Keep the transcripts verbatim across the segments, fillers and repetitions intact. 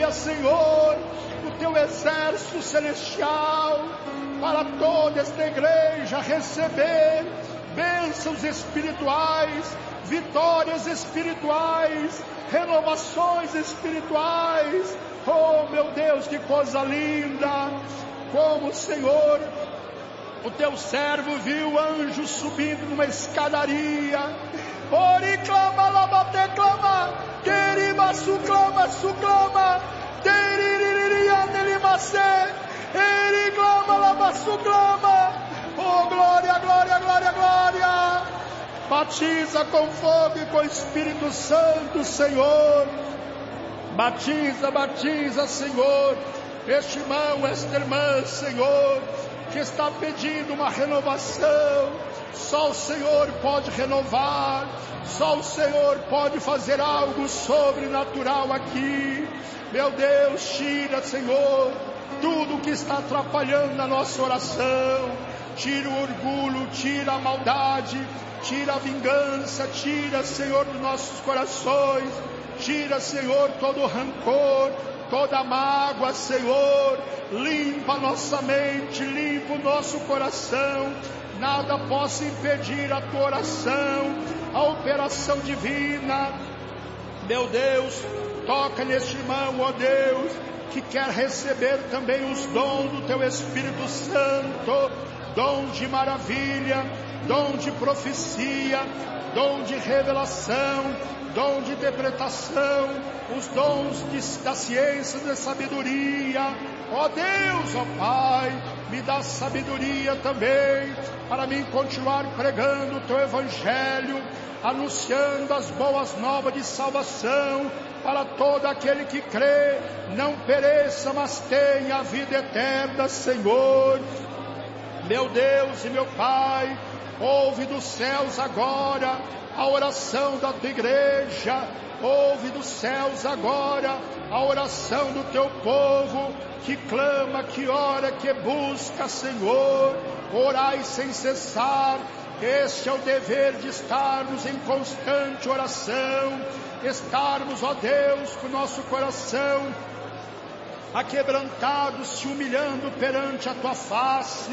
envia, Senhor, o teu exército celestial para toda esta igreja receber bênçãos espirituais, vitórias espirituais, renovações espirituais. Oh meu Deus, que coisa linda! Como, Senhor, o teu servo viu o anjo subindo numa escadaria. Ori clama, labate clama, querima suclama, suclama, teririria nelimase, eri clama, laba suclama. Oh glória, glória, glória, glória! Batiza com fogo e com Espírito Santo, Senhor. Batiza, batiza, Senhor, este irmão, esta irmã, Senhor, que está pedindo uma renovação. Só o Senhor pode renovar, só o Senhor pode fazer algo sobrenatural aqui. Meu Deus, tira, Senhor, tudo que está atrapalhando a nossa oração. Tira o orgulho, tira a maldade, tira a vingança, tira, Senhor, dos nossos corações. Tira, Senhor, todo o rancor, toda a mágoa, Senhor. Limpa a nossa mente, limpa o nosso coração. Nada possa impedir a tua oração, a operação divina. Meu Deus, toca neste irmão, ó Deus, que quer receber também os dons do teu Espírito Santo. Dom de maravilha, dom de profecia, dom de revelação, dom de interpretação, os dons de, da ciência e da sabedoria. Ó Deus, ó Pai, me dá sabedoria também, para mim continuar pregando o teu evangelho, anunciando as boas novas de salvação, para todo aquele que crê, não pereça, mas tenha a vida eterna, Senhor. Meu Deus e meu Pai, ouve dos céus agora a oração da tua igreja. Ouve dos céus agora a oração do teu povo, que clama, que ora, que busca, Senhor. Orai sem cessar. Este é o dever de estarmos em constante oração, estarmos, ó Deus, com o nosso coração aquebrantado, se humilhando perante a tua face.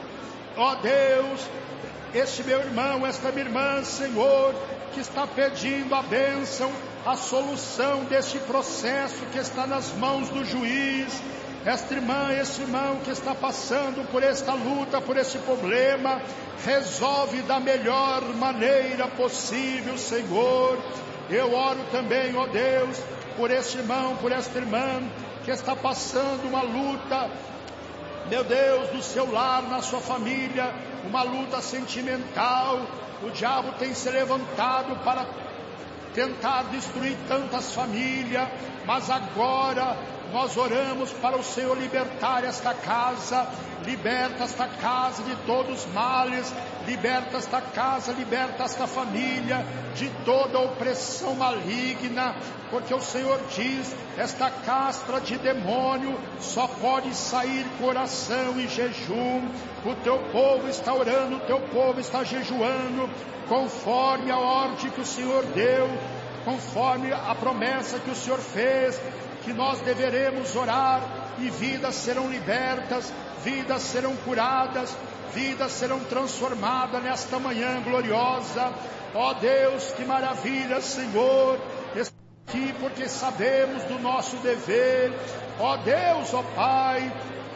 Ó Deus, este meu irmão, esta minha irmã, Senhor, que está pedindo a bênção, a solução deste processo que está nas mãos do juiz. Esta irmã, este irmão que está passando por esta luta, por este problema, resolve da melhor maneira possível, Senhor. Eu oro também, ó Deus, por este irmão, por esta irmã que está passando uma luta, meu Deus, no seu lar, na sua família, uma luta sentimental. O diabo tem se levantado para tentar destruir tantas famílias, mas agora nós oramos para o Senhor libertar esta casa. Liberta esta casa de todos os males, liberta esta casa, liberta esta família de toda opressão maligna, porque o Senhor diz, esta castra de demônio só pode sair com oração e jejum. O teu povo está orando, o teu povo está jejuando, conforme a ordem que o Senhor deu, conforme a promessa que o Senhor fez, que nós deveremos orar e vidas serão libertas, vidas serão curadas, vidas serão transformadas nesta manhã gloriosa. Ó Deus, que maravilha, Senhor, aqui porque sabemos do nosso dever. Ó Deus, ó Pai,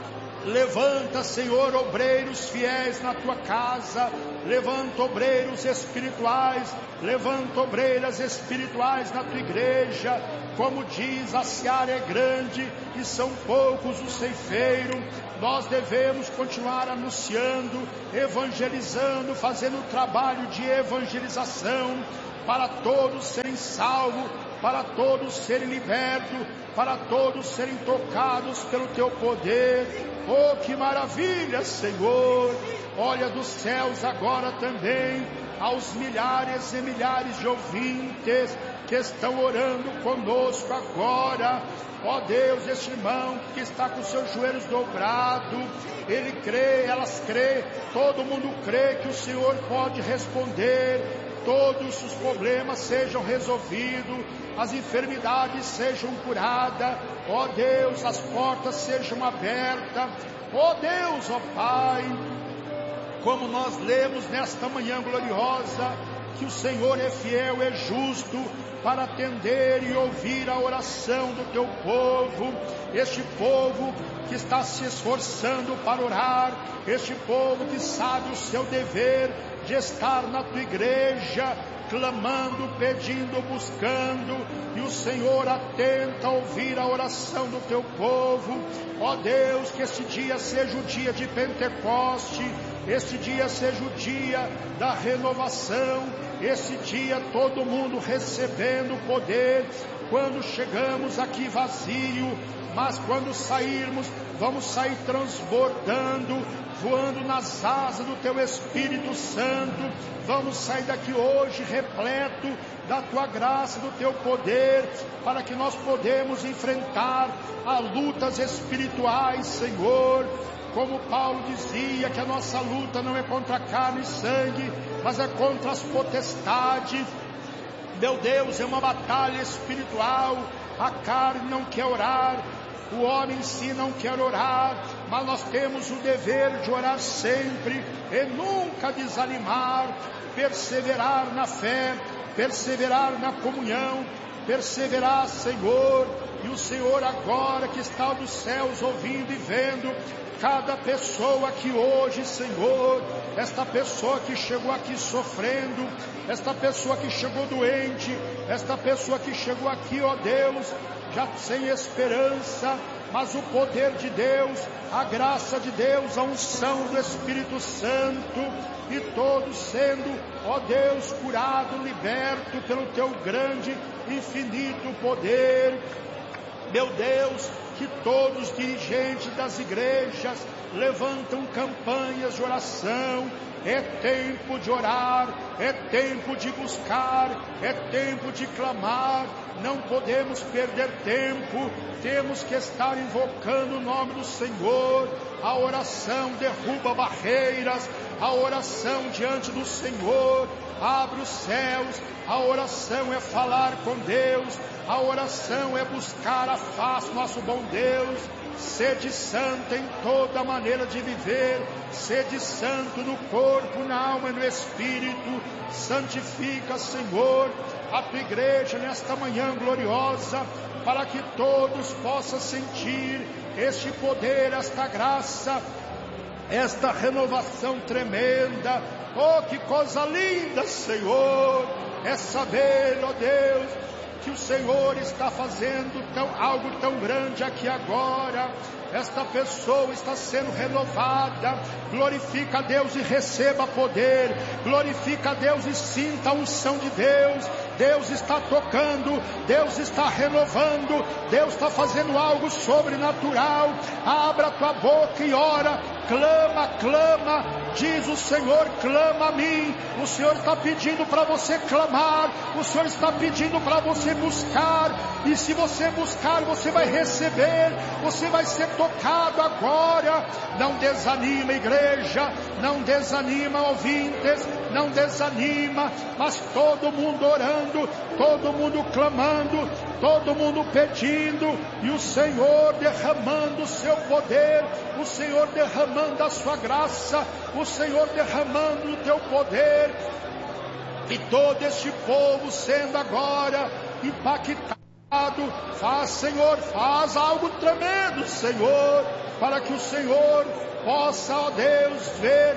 levanta, Senhor, obreiros fiéis na tua casa, levanta obreiros espirituais, levanta obreiras espirituais na tua igreja. Como diz, a seara é grande e são poucos os ceifeiros. Nós devemos continuar anunciando, evangelizando, fazendo um trabalho de evangelização, para todos serem salvos, para todos serem libertos, para todos serem tocados pelo teu poder. Oh, que maravilha, Senhor! Olha dos céus agora também aos milhares e milhares de ouvintes que estão orando conosco agora. Ó Deus, este irmão que está com seus joelhos dobrados, ele crê, elas crê, todo mundo crê que o Senhor pode responder, todos os problemas sejam resolvidos, as enfermidades sejam curadas, ó Deus, as portas sejam abertas, ó Deus, ó Pai, como nós lemos nesta manhã gloriosa, que o Senhor é fiel, é justo, para atender e ouvir a oração do teu povo, este povo que está se esforçando para orar, este povo que sabe o seu dever de estar na tua igreja, clamando, pedindo, buscando, e o Senhor atenta a ouvir a oração do teu povo. Ó Deus, que este dia seja o dia de Pentecoste, este dia seja o dia da renovação, esse dia todo mundo recebendo poder. Quando chegamos aqui vazio, mas quando sairmos, vamos sair transbordando, voando nas asas do teu Espírito Santo. Vamos sair daqui hoje repleto da tua graça, do teu poder, para que nós podemos enfrentar as lutas espirituais, Senhor. Como Paulo dizia, que a nossa luta não é contra carne e sangue, mas é contra as potestades. Meu Deus, é uma batalha espiritual. A carne não quer orar, o homem em si não quer orar, mas nós temos o dever de orar sempre e nunca desanimar, perseverar na fé, perseverar na comunhão, perseverar, Senhor. E o Senhor agora que está dos céus ouvindo e vendo cada pessoa aqui hoje, Senhor, esta pessoa que chegou aqui sofrendo, esta pessoa que chegou doente, esta pessoa que chegou aqui, ó Deus, já sem esperança, mas o poder de Deus, a graça de Deus, a unção do Espírito Santo, e todos sendo, ó Deus, curado, liberto pelo teu grande, infinito poder. Meu Deus, que todos os dirigentes das igrejas levantam campanhas de oração. É tempo de orar, é tempo de buscar, é tempo de clamar. Não podemos perder tempo, temos que estar invocando o nome do Senhor. A oração derruba barreiras, a oração diante do Senhor abre os céus, a oração é falar com Deus, a oração é buscar a face do nosso bom Deus. Sede santa em toda maneira de viver, sede santo no corpo, na alma e no espírito. Santifica, Senhor, a tua igreja nesta manhã gloriosa, para que todos possam sentir este poder, esta graça, esta renovação tremenda. Oh, que coisa linda, Senhor, é saber, ó Deus, que o Senhor está fazendo tão, algo tão grande aqui agora. Esta pessoa está sendo renovada. Glorifica a Deus e receba poder. Glorifica a Deus e sinta a unção de Deus. Deus está tocando, Deus está renovando, Deus está fazendo algo sobrenatural. Abra a tua boca e ora, clama, clama, diz o Senhor, clama a mim. O Senhor está pedindo para você clamar, o Senhor está pedindo para você buscar, e se você buscar, você vai receber, você vai ser tocado agora. Não desanima, igreja, não desanima, ouvintes, não desanima, mas todo mundo orando, todo mundo clamando, todo mundo pedindo, e o Senhor derramando o seu poder, o Senhor derramando a sua graça, o Senhor derramando o teu poder, e todo este povo sendo agora impactado. Faz, Senhor, faz algo tremendo, Senhor, para que o Senhor possa, ó Deus, ver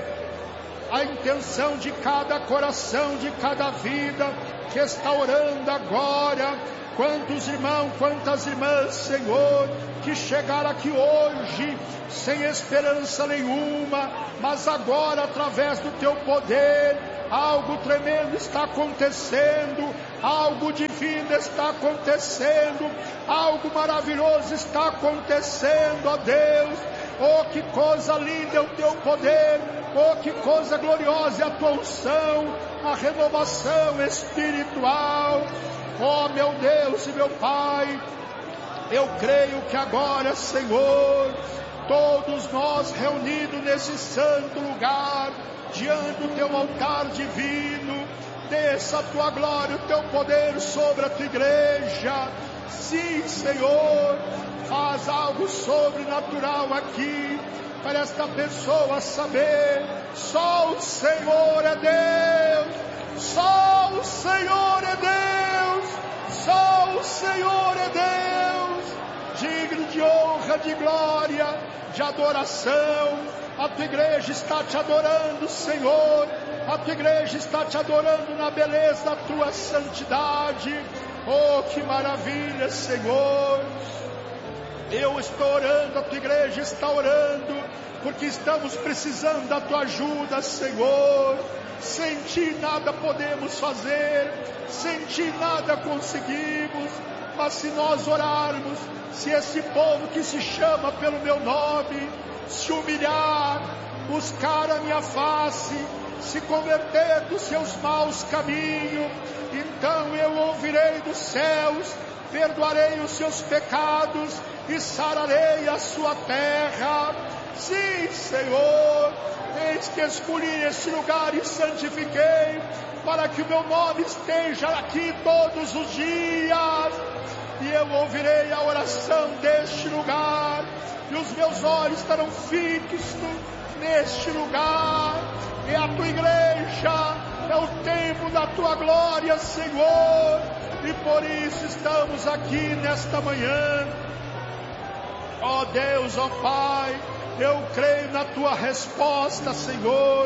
a intenção de cada coração, de cada vida que está orando agora. Quantos irmãos, quantas irmãs, Senhor, que chegaram aqui hoje sem esperança nenhuma, mas agora, através do teu poder, algo tremendo está acontecendo, algo divino está acontecendo, algo maravilhoso está acontecendo, ó Deus. Oh, que coisa linda é o teu poder, oh, que coisa gloriosa é a tua unção, a renovação espiritual. Oh, meu Deus e meu Pai, eu creio que agora, Senhor, todos nós reunidos nesse santo lugar, diante do teu altar divino, desça a tua glória, o teu poder sobre a tua igreja. Sim, Senhor, faz algo sobrenatural aqui, para esta pessoa saber, só o Senhor é Deus, só o Senhor é Deus, só o Senhor é Deus, digno de honra, de glória, de adoração. A tua igreja está te adorando, Senhor, a tua igreja está te adorando na beleza da tua santidade. Oh, que maravilha, Senhor. Eu estou orando, a tua igreja está orando, porque estamos precisando da tua ajuda, Senhor. Sem ti nada podemos fazer, sem ti nada conseguimos, mas se nós orarmos, se esse povo que se chama pelo meu nome se humilhar, buscar a minha face, se converter dos seus maus caminhos, então eu ouvirei dos céus, perdoarei os seus pecados e sararei a sua terra. Sim, Senhor, eis que escolhi este lugar e santifiquei, para que o meu nome esteja aqui todos os dias, e eu ouvirei a oração deste lugar, e os meus olhos estarão fitos neste lugar. É a tua igreja, é o templo da tua glória, Senhor, e por isso estamos aqui nesta manhã. Ó Deus, ó Pai, eu creio na tua resposta, Senhor,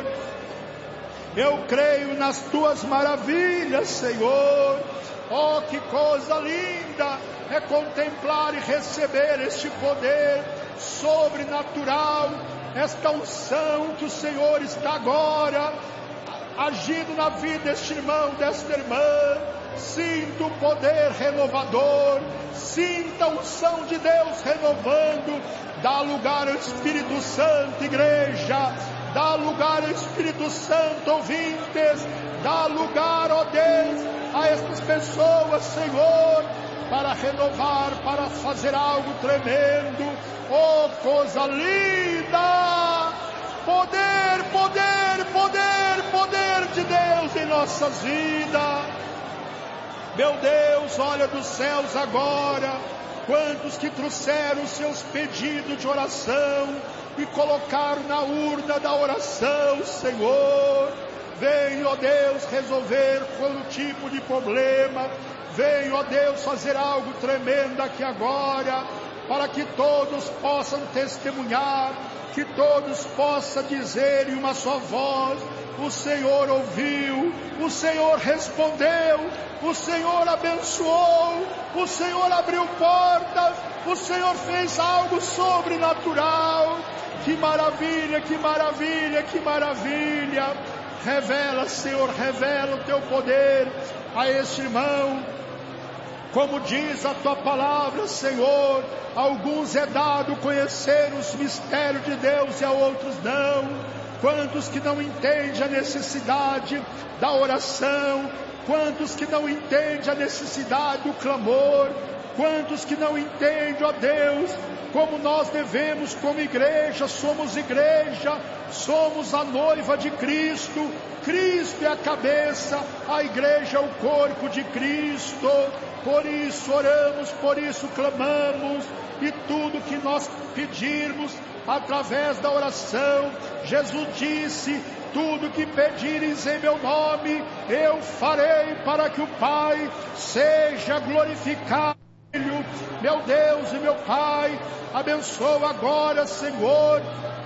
eu creio nas tuas maravilhas, Senhor. Oh, que coisa linda é contemplar e receber este poder sobrenatural, esta unção que o Senhor está agora agindo na vida deste irmão, desta irmã. Sinta o poder renovador, sinta a unção de Deus renovando. Dá lugar ao Espírito Santo, igreja, dá lugar ao Espírito Santo, ouvintes, dá lugar, ó Deus, a estas pessoas, Senhor, para renovar, para fazer algo tremendo. Oh, coisa linda! Poder, poder, poder, poder de Deus em nossas vidas. Meu Deus, olha dos céus agora, quantos que trouxeram os seus pedidos de oração e colocaram na urna da oração, Senhor. Vem, ó Deus, resolver todo tipo de problema. Vem, ó Deus, fazer algo tremendo aqui agora, para que todos possam testemunhar, que todos possam dizer em uma só voz: o Senhor ouviu, o Senhor respondeu, o Senhor abençoou, o Senhor abriu portas, o Senhor fez algo sobrenatural. Que maravilha, que maravilha, que maravilha. Revela, Senhor, revela o teu poder a este irmão. Como diz a tua palavra, Senhor, a alguns é dado conhecer os mistérios de Deus e a outros não. Quantos que não entendem a necessidade da oração, quantos que não entendem a necessidade do clamor, quantos que não entendem, ó Deus, como nós devemos, como igreja, somos igreja, somos a noiva de Cristo, Cristo é a cabeça, a igreja é o corpo de Cristo. Por isso oramos, por isso clamamos, e tudo que nós pedirmos através da oração, Jesus disse: tudo que pedires em meu nome, eu farei, para que o Pai seja glorificado. Meu Deus e meu Pai, abençoa agora, Senhor,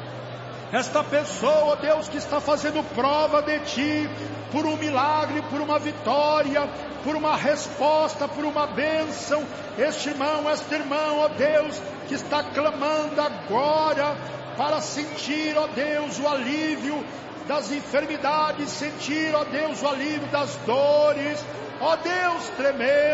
esta pessoa, Deus, que está fazendo prova de Ti, por um milagre, por uma vitória, por uma resposta, por uma bênção. Este irmão, esta irmã, ó Deus, que está clamando agora, para sentir, ó Deus, o alívio das enfermidades, sentir, ó Deus, o alívio das dores, ó Deus tremendo.